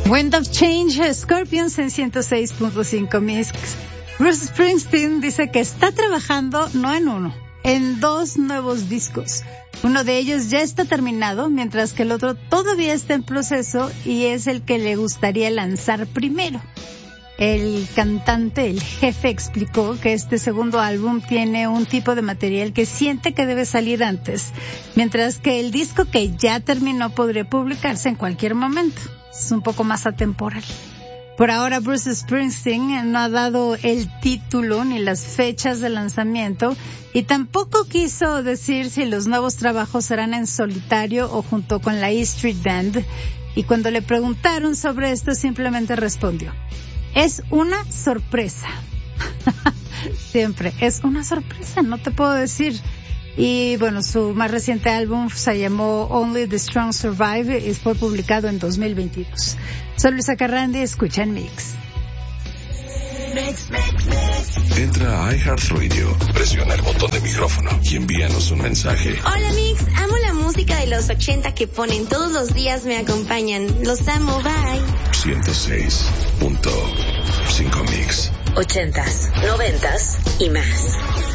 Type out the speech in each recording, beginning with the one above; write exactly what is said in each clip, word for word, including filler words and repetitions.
Wind of Change, Scorpions en ciento seis punto cinco Mix. Bruce Springsteen dice que está trabajando no en uno, en dos nuevos discos. Uno de ellos ya está terminado, mientras que el otro todavía está en proceso y es el que le gustaría lanzar primero. El cantante, el jefe, explicó que este segundo álbum tiene un tipo de material que siente que debe salir antes, mientras que el disco que ya terminó podría publicarse en cualquier momento. Es un poco más atemporal. Por ahora, Bruce Springsteen no ha dado el título ni las fechas de lanzamiento y tampoco quiso decir si los nuevos trabajos serán en solitario o junto con la E Street Band. Y cuando le preguntaron sobre esto, simplemente respondió: es una sorpresa. Siempre es una sorpresa, no te puedo decir. Y bueno, su más reciente álbum se llamó Only the Strong Survive y fue publicado en dos mil veintidós. Soy Luisa Carrandi, escucha en Mix. Mix, mix, mix. Entra a iHeartRadio, presiona el botón de micrófono y envíanos un mensaje. Hola Mix, amo la música de los ochenta que ponen todos los días, me acompañan. Los amo, bye. ciento seis punto cinco Mix. Ochentas, noventas y más.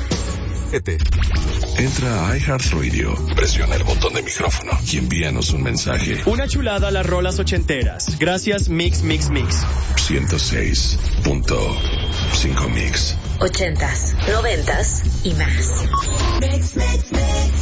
Entra a iHeartRadio, presiona el botón de micrófono y envíanos un mensaje. Una chulada a las rolas ochenteras. Gracias, Mix, Mix, Mix. ciento seis punto cinco Mix. Ochentas, noventas y más. Mix, mix, mix.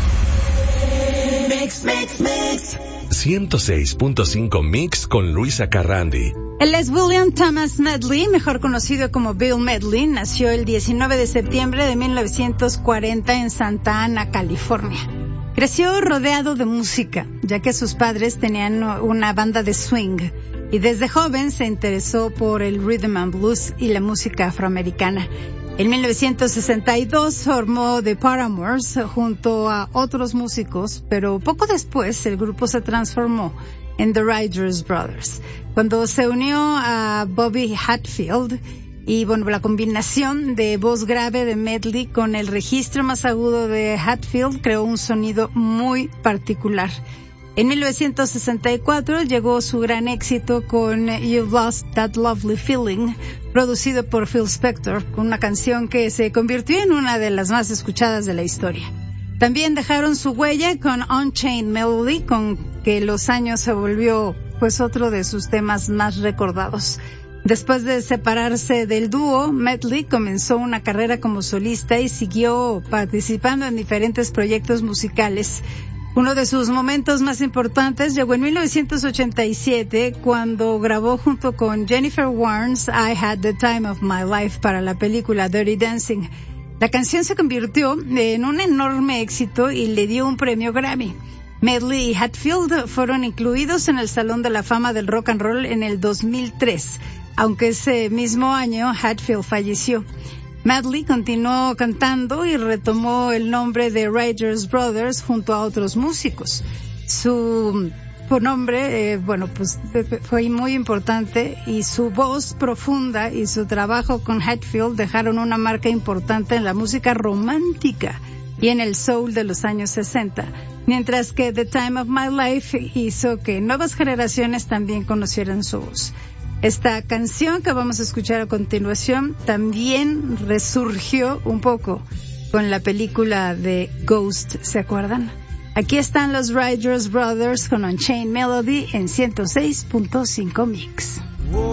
Mix, mix, mix. ciento seis punto cinco Mix con Luisa Carrandi. Él es William Thomas Medley, mejor conocido como Bill Medley. Nació el diecinueve de septiembre de mil novecientos cuarenta en Santa Ana, California. Creció rodeado de música, ya que sus padres tenían una banda de swing, y desde joven se interesó por el rhythm and blues y la música afroamericana. En mil novecientos sesenta y dos formó The Paramours junto a otros músicos, pero poco después el grupo se transformó en The Righteous Brothers, cuando se unió a Bobby Hatfield. Y bueno, la combinación de voz grave de Medley con el registro más agudo de Hatfield creó un sonido muy particular. En mil novecientos sesenta y cuatro llegó su gran éxito con You've Lost That Lovely Feeling, producido por Phil Spector, con una canción que se convirtió en una de las más escuchadas de la historia. También dejaron su huella con Unchained Melody, con que los años se volvió pues otro de sus temas más recordados. Después de separarse del dúo, Medley comenzó una carrera como solista y siguió participando en diferentes proyectos musicales. Uno de sus momentos más importantes llegó en mil novecientos ochenta y siete, cuando grabó junto con Jennifer Warnes I Had the Time of My Life para la película Dirty Dancing. La canción se convirtió en un enorme éxito y le dio un premio Grammy. Medley y Hatfield fueron incluidos en el Salón de la Fama del Rock and Roll en el dos mil tres, aunque ese mismo año Hatfield falleció. Medley continuó cantando y retomó el nombre de Righteous Brothers junto a otros músicos. Su nombre, eh, bueno, pues fue muy importante, y su voz profunda y su trabajo con Hatfield dejaron una marca importante en la música romántica y en el soul de los años sesenta, mientras que The Time of My Life hizo que nuevas generaciones también conocieran su voz. Esta canción que vamos a escuchar a continuación también resurgió un poco con la película de Ghost, ¿se acuerdan? Aquí están los Righteous Brothers con Unchained Melody en ciento seis punto cinco Mix.